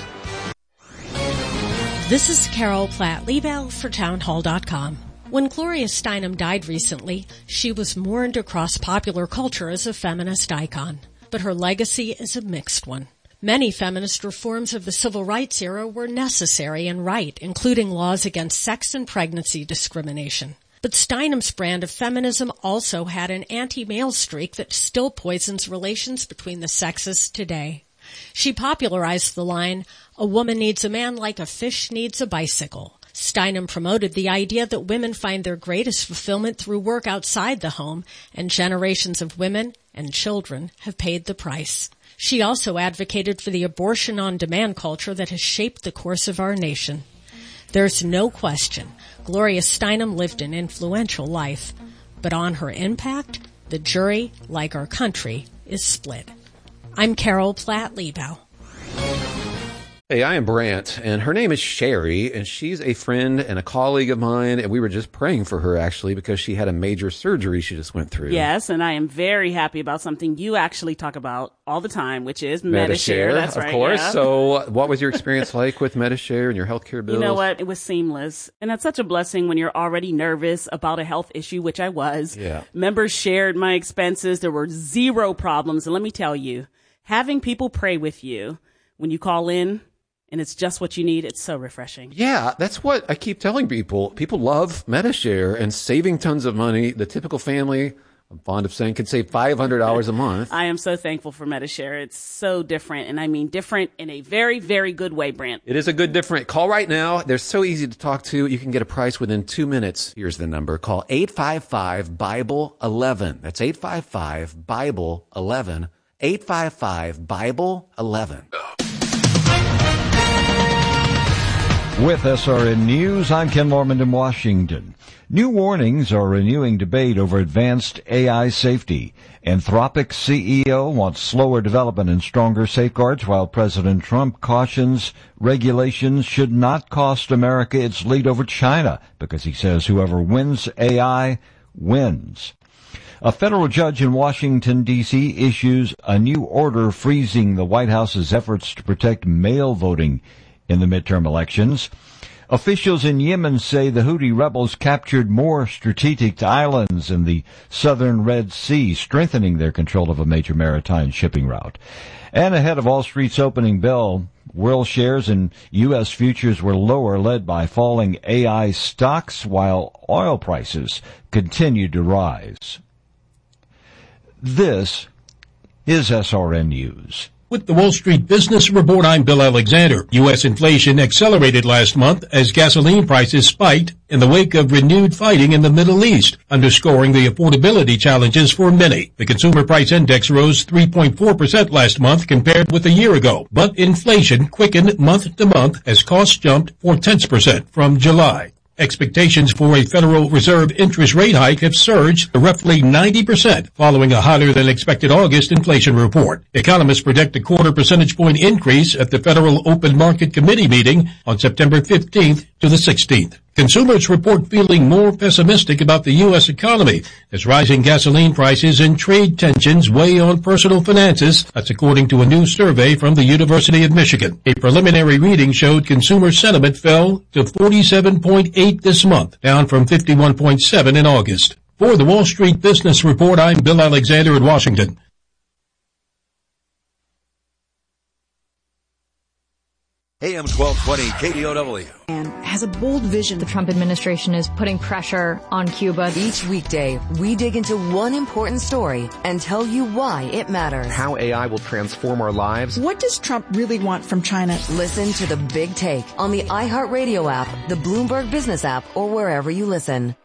This is Carol Platt-Liebel for townhall dot com. When Gloria Steinem died recently, she was mourned across popular culture as a feminist icon. But her legacy is a mixed one. Many feminist reforms of the civil rights era were necessary and right, including laws against sex and pregnancy discrimination. But Steinem's brand of feminism also had an anti-male streak that still poisons relations between the sexes today. She popularized the line, "A woman needs a man like a fish needs a bicycle." Steinem promoted the idea that women find their greatest fulfillment through work outside the home, and generations of women and children have paid the price. She also advocated for the abortion-on-demand culture that has shaped the course of our nation. There's no question Gloria Steinem lived an influential life, but on her impact, the jury, like our country, is split. I'm Carol Platt-Liebel. Hey, I am Brant, and her name is Sherry, and she's a friend and a colleague of mine, and we were just praying for her, actually, because she had a major surgery she just went through. Yes, and I am very happy about something you actually talk about all the time, which is Medi-Share. That's of right, course. yeah. So what was your experience like with Medi-Share and your healthcare bills? You know what? It was seamless. And that's such a blessing when you're already nervous about a health issue, which I was. Yeah. Members shared my expenses. There were zero problems. And let me tell you, having people pray with you when you call in, and it's just what you need, it's so refreshing. Yeah, that's what I keep telling people. People love Medi-Share and saving tons of money. The typical family, I'm fond of saying, can save five hundred dollars a month. I am so thankful for Medi-Share. It's so different, and I mean different in a very, very good way, Brant. It is a good different. Call right now. They're so easy to talk to. You can get a price within two minutes. Here's the number. Call eight five five, Bible eleven. That's eight five five, Bible eleven. eight five five, Bible eleven. With S R N News, I'm Ken Lorman in Washington. New warnings are renewing debate over advanced A I safety. Anthropic C E O wants slower development and stronger safeguards, while President Trump cautions regulations should not cost America its lead over China, because he says whoever wins A I wins. A federal judge in Washington, D C issues a new order freezing the White House's efforts to protect mail voting in the midterm elections. Officials in Yemen say the Houthi rebels captured more strategic islands in the southern Red Sea, strengthening their control of a major maritime shipping route. And ahead of Wall Street's opening bell, world shares and U S futures were lower, led by falling A I stocks, while oil prices continued to rise. This is S R N News. With the Wall Street Business Report, I'm Bill Alexander. U S inflation accelerated last month as gasoline prices spiked in the wake of renewed fighting in the Middle East, underscoring the affordability challenges for many. The Consumer Price Index rose three point four percent last month compared with a year ago, but inflation quickened month to month as costs jumped four tenths percent from July. Expectations for a Federal Reserve interest rate hike have surged to roughly ninety percent following a hotter-than-expected August inflation report. Economists predict a quarter percentage point increase at the Federal Open Market Committee meeting on September fifteenth to the sixteenth. Consumers report feeling more pessimistic about the U S economy as rising gasoline prices and trade tensions weigh on personal finances. That's according to a new survey from the University of Michigan. A preliminary reading showed consumer sentiment fell to forty-seven point eight this month, down from fifty-one point seven in August. For the Wall Street Business Report, I'm Bill Alexander in Washington. A M twelve twenty K D O W. And has a bold vision. The Trump administration is putting pressure on Cuba. Each weekday, we dig into one important story and tell you why it matters. How A I will transform our lives. What does Trump really want from China? Listen to The Big Take on the iHeartRadio app, the Bloomberg Business app, or wherever you listen.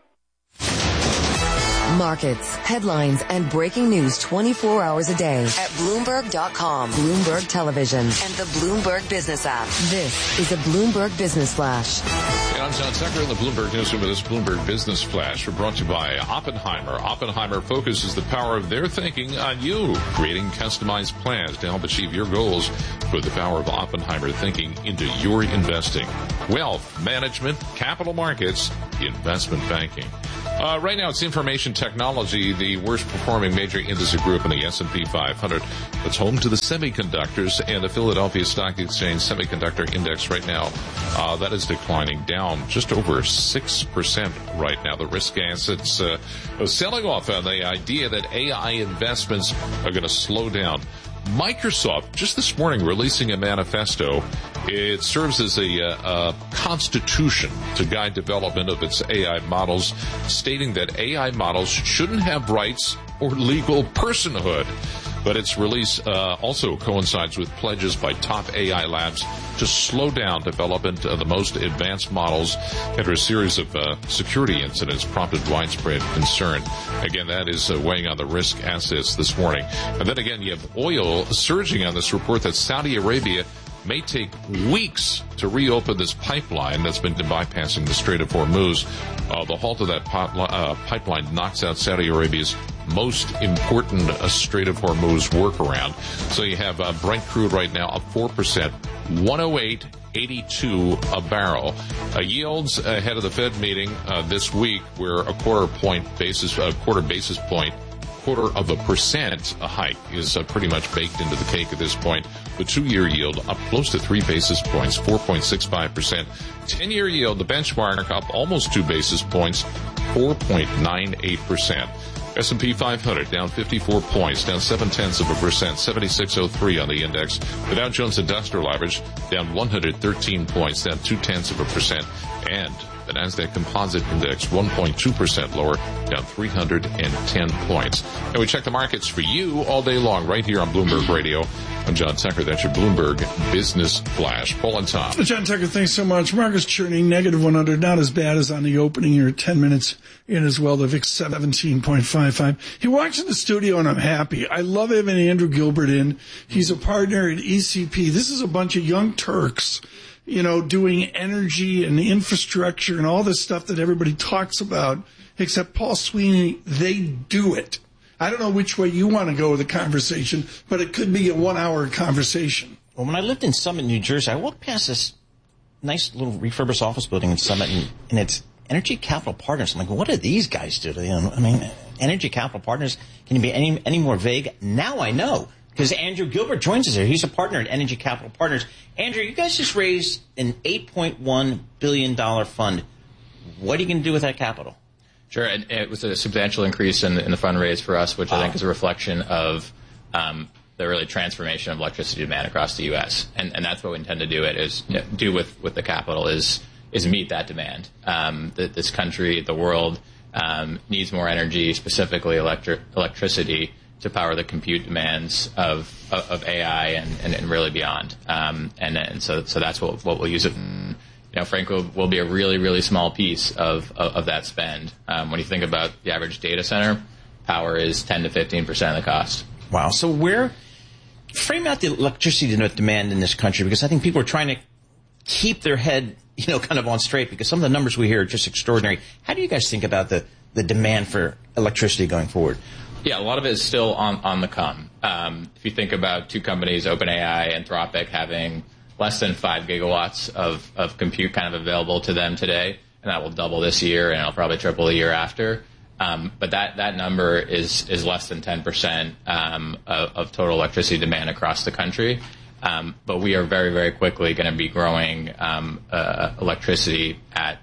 Markets, headlines, and breaking news twenty-four hours a day at Bloomberg dot com, Bloomberg Television, and the Bloomberg Business app. This is a Bloomberg Business Flash. And I'm John Tucker in the Bloomberg Newsroom with this Bloomberg Business Flash. We're brought to you by Oppenheimer. Oppenheimer focuses the power of their thinking on you, creating customized plans to help achieve your goals. Put the power of Oppenheimer thinking into your investing. Wealth, management, capital markets, investment banking. Uh, right now, it's information technology, the worst performing major industry group in the S and P five hundred. It's home to the semiconductors and the Philadelphia Stock Exchange Semiconductor Index right now. Uh, that is declining down just over six percent right now. The risk assets uh, are selling off on the idea that A I investments are going to slow down. Microsoft, just this morning, releasing a manifesto. It serves as a, a constitution to guide development of its A I models, stating that A I models shouldn't have rights or legal personhood. But its release uh, also coincides with pledges by top A I labs to slow down development of the most advanced models after a series of uh, security incidents prompted widespread concern. Again, that is uh, weighing on the risk assets this morning. And then again, you have oil surging on this report that Saudi Arabia may take weeks to reopen this pipeline that's been bypassing the Strait of Hormuz. Uh, the halt of that pot, uh, pipeline knocks out Saudi Arabia's most important uh, Strait of Hormuz workaround. So you have uh, Brent crude right now up four percent, one oh eight eighty-two a barrel. Uh, yields ahead of the Fed meeting uh, this week, where a quarter point basis, a quarter basis point, quarter of a percent a hike is uh, pretty much baked into the cake at this point. The two-year yield up close to three basis points, four point six five percent. ten-year yield, the benchmark up almost two basis points, four point nine eight percent. S and P five hundred down fifty-four points, down seven tenths of a percent, seventy-six oh three on the index. The Dow Jones Industrial Average down one hundred thirteen points, down two tenths of a percent, and the Nasdaq Composite Index one point two percent lower, down three hundred ten points. And we check the markets for you all day long right here on Bloomberg Radio. I'm John Tucker. That's your Bloomberg Business Flash. Paul and Tom. John Tucker, thanks so much. Markets churning, negative one hundred, not as bad as on the opening. You're ten minutes in as well. The V I X seventeen point five five. He walks in the studio and I'm happy. I love having Andrew Gilbert in. He's a partner at E C P. This is a bunch of young Turks, you know, doing energy and infrastructure and all this stuff that everybody talks about, except Paul Sweeney, they do it. I don't know which way you want to go with the conversation, but it could be a one-hour conversation. Well, when I lived in Summit, New Jersey, I walked past this nice little refurbished office building in Summit, and, and it's Energy Capital Partners. I'm like, well, what do these guys do? You know, I mean, Energy Capital Partners, can you be any any more vague? Now I know, because Andrew Gilbert joins us here. He's a partner at Energy Capital Partners. Andrew, you guys just raised an eight point one billion dollars fund. What are you going to do with that capital? Sure, and it was a substantial increase in the, in the fundraise for us, which I think is a reflection of um, the really transformation of electricity demand across the U S And, and that's what we intend to do. It is you know, do with, with the capital is is meet that demand. Um, the, this country, the world um, needs more energy, specifically electric electricity, to power the compute demands of of, of A I and, and, and really beyond. Um, and and so so that's what what we'll use it. You know, frankly, will be a really, really small piece of, of, of that spend. Um, when you think about the average data center, power is ten to fifteen percent of the cost. Wow. So where, frame out the electricity demand in this country, because I think people are trying to keep their head, you know, kind of on straight, because some of the numbers we hear are just extraordinary. How do you guys think about the, the demand for electricity going forward? Yeah, a lot of it is still on, on the come. Um, if you think about two companies, OpenAI, Anthropic, having less than five gigawatts of, of compute kind of available to them today, and that will double this year, and it'll probably triple the year after. Um, but that, that number is is less than ten percent um, of, of total electricity demand across the country. Um, but we are very, very quickly going to be growing um, uh, electricity at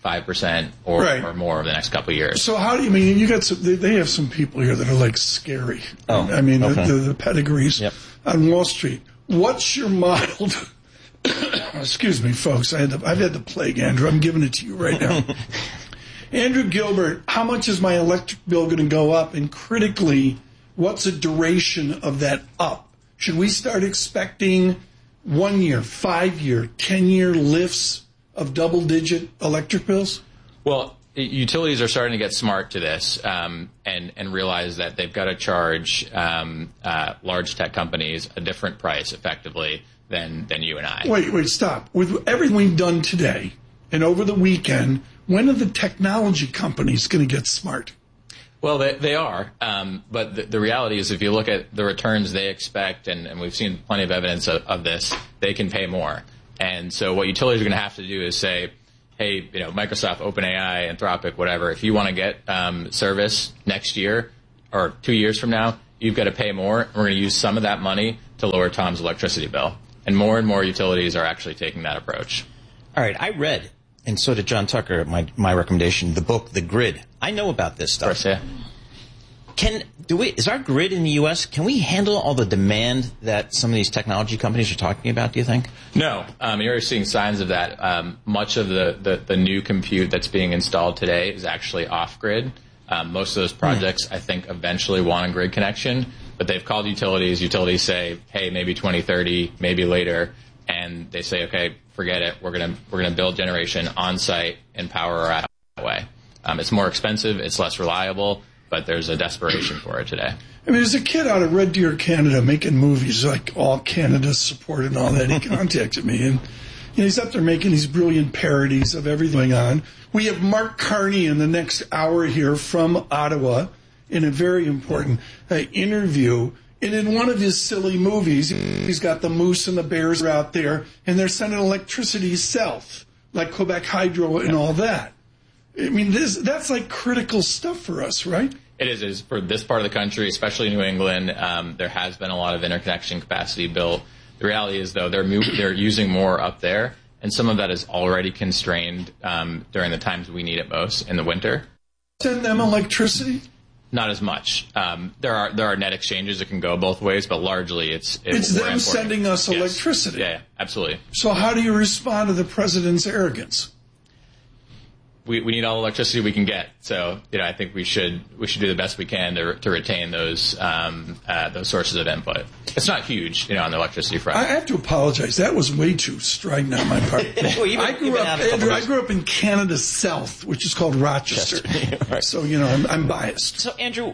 five percent or, Right. or more over the next couple of years. So how do you I mean? You got some, they, they have some people here that are like scary. Oh, I mean, okay. the, the, the pedigrees Yep. on Wall Street. What's your model? Excuse me, folks. I had the, I've had the plague, Andrew. I'm giving it to you right now. Andrew Gilbert, how much is my electric bill going to go up? And critically, what's the duration of that up? Should we start expecting one year, five year, ten year lifts of double digit electric bills? Well, utilities are starting to get smart to this um, and, and realize that they've got to charge um, uh, large tech companies a different price, effectively, than, than you and I. Wait, wait, stop. With everything we've done today and over the weekend, when are the technology companies going to get smart? Well, they, they are, um, but the, the reality is if you look at the returns they expect, and, and we've seen plenty of evidence of, of this, they can pay more. And so what utilities are going to have to do is say, hey, you know, Microsoft, OpenAI, Anthropic, whatever, if you want to get um, service next year or two years from now, you've got to pay more. And we're going to use some of that money to lower Tom's electricity bill. And more and more utilities are actually taking that approach. All right, I read, and so did John Tucker, my my recommendation, the book, The Grid. I know about this stuff. Of course, yeah. Can do we? Is our grid in the U S? Can we handle all the demand that some of these technology companies are talking about? Do you think? No, um, you're seeing signs of that. Um, much of the, the the new compute that's being installed today is actually off grid. Um, most of those projects, mm. I think, eventually want a grid connection, but they've called utilities. Utilities say, "Hey, maybe twenty thirty, maybe later," and they say, "Okay, forget it. We're gonna we're gonna build generation on site and power our out that way." Um, it's more expensive. It's less reliable. But there's a desperation for it today. I mean, there's a kid out of Red Deer, Canada, making movies like all Canada's support and all that. He contacted me, and you know, he's up there making these brilliant parodies of everything going on. We have Mark Carney in the next hour here from Ottawa in a very important uh, interview. And in one of his silly movies, he's got the moose and the bears are out there, and they're sending electricity south, like Quebec Hydro and all that. I mean, this that's like critical stuff for us, right? It is, is for this part of the country, especially New England. Um, there has been a lot of interconnection capacity built. The reality is, though, they're move, they're using more up there, and some of that is already constrained um, during the times we need it most in the winter. Send them electricity? Not as much. Um, there are there are net exchanges that can go both ways, but largely it's it, it's them importing. sending us yes. electricity. Yeah, yeah, absolutely. So how do you respond to the president's arrogance? We, we need all the electricity we can get, so you know I think we should we should do the best we can to to retain those um, uh, those sources of input. It's not huge, you know, on the electricity front. I have to apologize. That was way too strident on my part. well, even, I grew up, Andrew, I grew up in Canada South, which is called Rochester. Right. So you know I'm, I'm biased. So Andrew,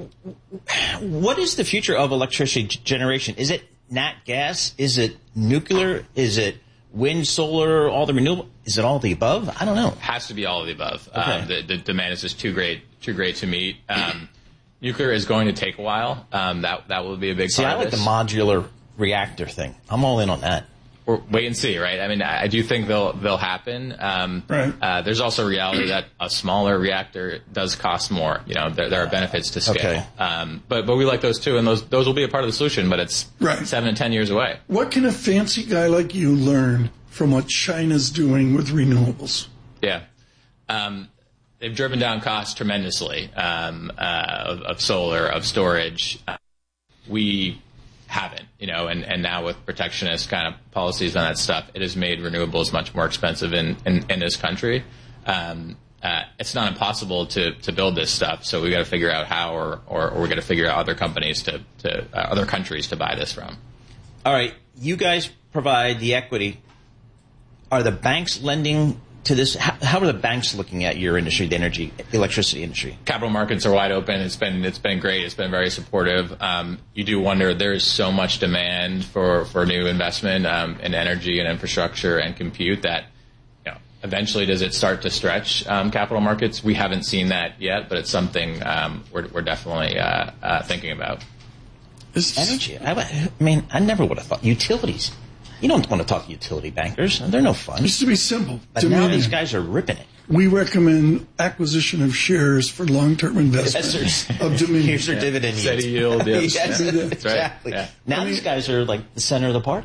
what is the future of electricity generation? Is it nat gas? Is it nuclear? Is it wind, solar, all the renewable? Is it all of the above? I don't know. It has to be all of the above. Okay. Um, the, the demand is just too great, too great to meet. Um, nuclear is going to take a while. Um, that that will be a big See, part I like of this. the modular reactor thing. I'm all in on that. Or wait and see, right? I mean, I, I do think they'll they'll happen. Um, right. Uh, there's also a reality that a smaller reactor does cost more. You know, there, there are benefits to scale. Okay. Um, but but we like those too, and those those will be a part of the solution. But it's right. seven to ten years away. What can a fancy guy like you learn from what China's doing with renewables? Yeah. Um, they've driven down costs tremendously um, uh, of, of solar, of storage. Uh, we haven't, you know, and, and now with protectionist kind of policies on that stuff, it has made renewables much more expensive in, in, in this country. Um, uh, it's not impossible to, to build this stuff, so we've got to figure out how, or, or, or we've got to figure out other companies to, to uh, other countries to buy this from. All right, you guys provide the equity. Are the banks lending to this? How, how are the banks looking at your industry, the energy, the electricity industry? Capital markets are wide open. It's been it's been great. It's been very supportive. Um, you do wonder, there is so much demand for, for new investment um, in energy and infrastructure and compute that, you know, eventually does it start to stretch um, capital markets? We haven't seen that yet, but it's something um, we're, we're definitely uh, uh, thinking about. Energy. I, I mean, I never would have thought utilities. You don't want to talk to utility bankers. They're no fun. It used to be simple. But to now me, these guys are ripping it. We recommend acquisition of shares for long-term investment Yes, of Dominion. Here's their dividend yield. Steady yield. Yes. Yes, That's right. exactly. Yeah. Now I mean, these guys are like the center of the party.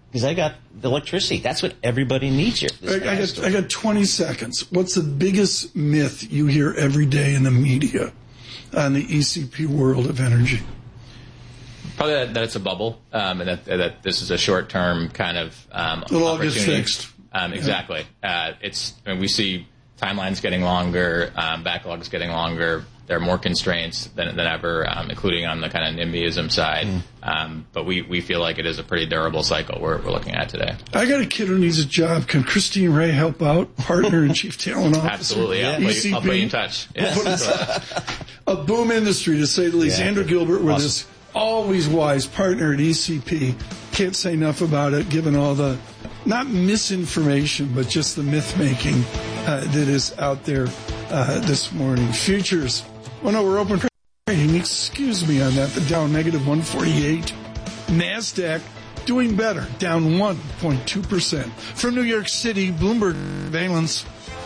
because I got the electricity. That's what everybody needs here. I, I, got, I got twenty seconds. What's the biggest myth you hear every day in the media on the E C P world of energy? Probably that, that it's a bubble, um, and that, that this is a short-term kind of um, It'll all get opportunity. fixed. Um, exactly. Uh, it's I mean, we see timelines getting longer, um, backlogs getting longer. There are more constraints than, than ever, um, including on the kind of NIMBYism side. Mm. Um, but we, we feel like it is a pretty durable cycle we're, we're looking at today. I got a kid who needs a job. Can Christine Ray help out? Partner and Chief Talent Officer. Absolutely. Yeah. E C P. I'll put you in touch. Yes. A boom industry, to say the least. Yeah. Andrew Gilbert with Awesome. his always wise partner at E C P. Can't say enough about it, given all the, not misinformation, but just the myth-making uh, that is out there uh, this morning. Futures. Oh, no, we're open for trading. Excuse me on that. The Dow negative one forty-eight. NASDAQ doing better, down one point two percent. From New York City, Bloomberg Valence.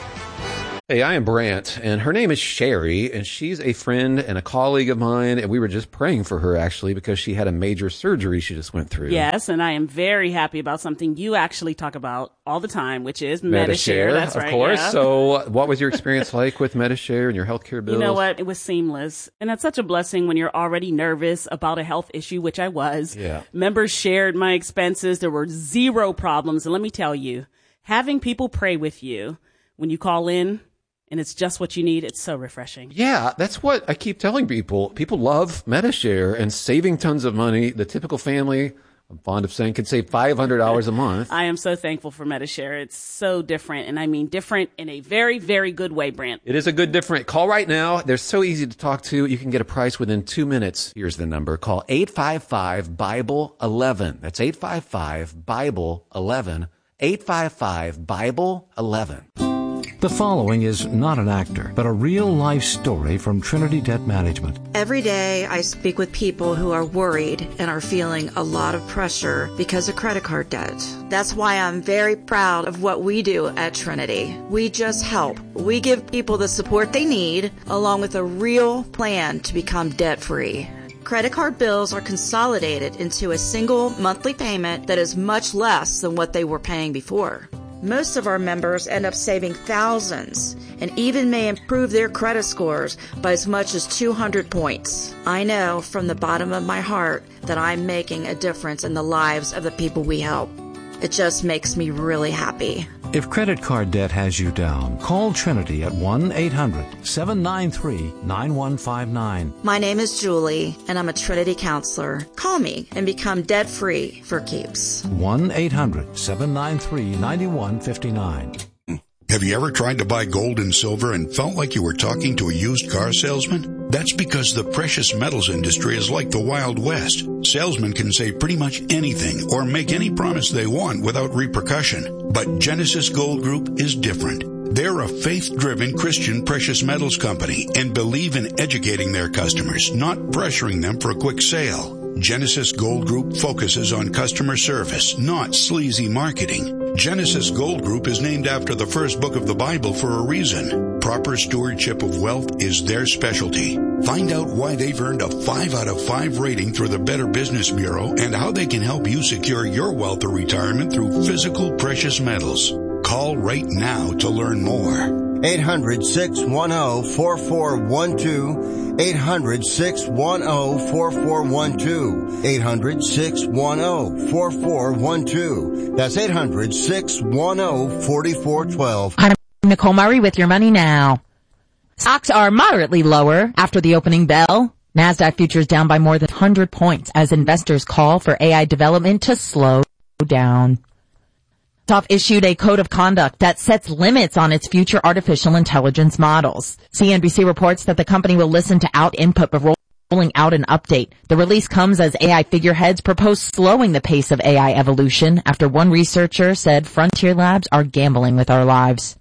Hey, I am Brant, and her name is Sherry, and she's a friend and a colleague of mine, and we were just praying for her, actually, because she had a major surgery she just went through. Yes, and I am very happy about something you actually talk about all the time, which is Medi-Share. Medi-Share, That's of right. course. Yeah. So what was your experience like with Medi-Share and your healthcare bills? You know what? It was seamless. And that's such a blessing when you're already nervous about a health issue, which I was. Yeah. Members shared my expenses. There were zero problems. And let me tell you, having people pray with you when you call in, and it's just what you need, it's so refreshing. Yeah, that's what I keep telling people. People love Medi-Share and saving tons of money. The typical family, I'm fond of saying, can save five hundred dollars a month. I am so thankful for Medi-Share. It's so different, and I mean different in a very, very good way, Brant. It is a good different. Call right now. They're so easy to talk to. You can get a price within two minutes. Here's the number. Call eight five five, Bible eleven. That's eight five five, Bible eleven. eight five five, Bible eleven. The following is not an actor, but a real-life story from Trinity Debt Management. Every day I speak with people who are worried and are feeling a lot of pressure because of credit card debt. That's why I'm very proud of what we do at Trinity. We just help. We give people the support they need, along with a real plan to become debt-free. Credit card bills are consolidated into a single monthly payment that is much less than what they were paying before. Most of our members end up saving thousands and even may improve their credit scores by as much as two hundred points. I know from the bottom of my heart that I'm making a difference in the lives of the people we help. It just makes me really happy. If credit card debt has you down, call Trinity at one eight hundred, seven nine three, nine one five nine. My name is Julie, and I'm a Trinity counselor. Call me and become debt-free for keeps. one eight hundred, seven nine three, nine one five nine. Have you ever tried to buy gold and silver and felt like you were talking to a used car salesman? That's because the precious metals industry is like the Wild West. Salesmen can say pretty much anything or make any promise they want without repercussion. But Genesis Gold Group is different. They're a faith-driven Christian precious metals company and believe in educating their customers, not pressuring them for a quick sale. Genesis Gold Group focuses on customer service, not sleazy marketing. Genesis Gold Group is named after the first book of the Bible for a reason. Proper stewardship of wealth is their specialty. Find out why they've earned a five out of five rating through the Better Business Bureau and how they can help you secure your wealth or retirement through physical precious metals. Call right now to learn more. eight hundred, six one zero, four four one two. eight hundred, six one zero, four four one two. eight hundred, six one zero, four four one two. That's eight hundred, six one zero, four four one two. I'm Nicole Murray with your money now. Stocks are moderately lower after the opening bell. NASDAQ futures down by more than one hundred points as investors call for A I development to slow down. Microsoft issued a code of conduct that sets limits on its future artificial intelligence models. C N B C reports that the company will listen to out input before rolling out an update. The release comes as A I figureheads propose slowing the pace of A I evolution after one researcher said Frontier Labs are gambling with our lives.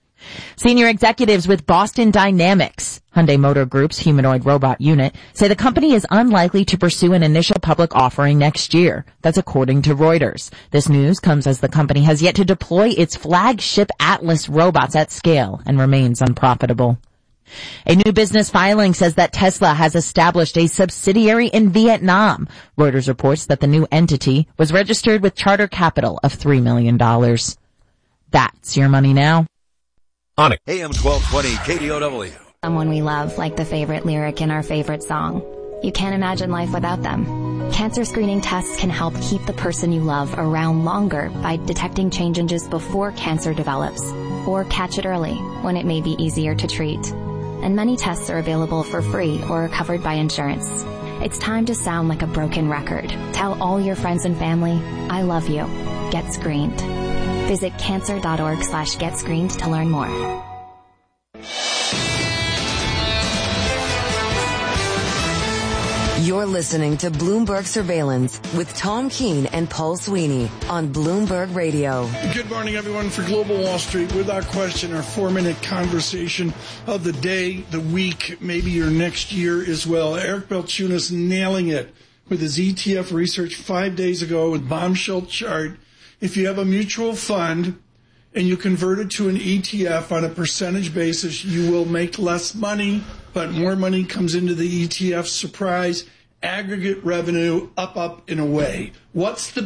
Senior executives with Boston Dynamics, Hyundai Motor Group's humanoid robot unit, say the company is unlikely to pursue an initial public offering next year. That's according to Reuters. This news comes as the company has yet to deploy its flagship Atlas robots at scale and remains unprofitable. A new business filing says that Tesla has established a subsidiary in Vietnam. Reuters reports that the new entity was registered with charter capital of three million dollars. That's your money now. On it. A M twelve twenty K D O W. Someone we love, like the favorite lyric in our favorite song. You can't imagine life without them. Cancer screening tests can help keep the person you love around longer by detecting changes before cancer develops, or catch it early when it may be easier to treat. And many tests are available for free or are covered by insurance. It's time to sound like a broken record. Tell all your friends and family, I love you. Get screened. Visit cancer.org slash get screened to learn more. You're listening to Bloomberg Surveillance with Tom Keene and Paul Sweeney on Bloomberg Radio. Good morning, everyone, for Global Wall Street. Without question, our four-minute conversation of the day, the week, maybe your next year as well. Eric Balchunas nailing it with his E T F research five days ago with bombshell chart. If you have a mutual fund and you convert it to an E T F on a percentage basis, you will make less money, but more money comes into the E T F. Surprise, aggregate revenue up, up, and away. What's the